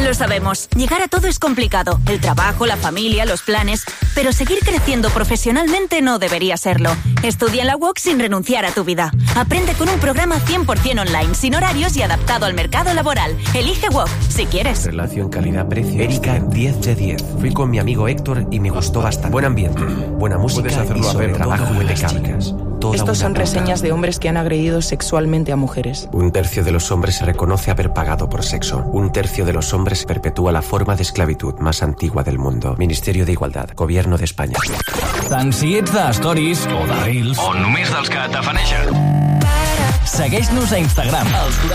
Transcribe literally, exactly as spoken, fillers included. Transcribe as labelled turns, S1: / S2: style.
S1: Lo sabemos, llegar a todo es complicado. El trabajo, la familia, los planes... Pero seguir creciendo profesionalmente no debería serlo. Estudia en la U O C sin renunciar a tu vida. Aprende con un programa cien por ciento online, sin horarios y adaptado al mercado laboral. Elige U O C, si quieres.
S2: Relación calidad-precio. Erika, diez de diez. Fui con mi amigo Héctor y me gustó bastante. Buen ambiente, buena música y sobre trabajo impecable.
S3: Estos son reseñas de hombres que han agredido sexualmente a mujeres.
S2: Un tercio de los hombres se reconoce haber pagado por sexo. Un tercio de los hombres perpetúa la forma de esclavitud más antigua del mundo. Ministerio de Igualdad, Gobierno de España.
S4: Tant si ets de stories o de reels o només dels que tafanegen. Segueix-nos a Instagram. Els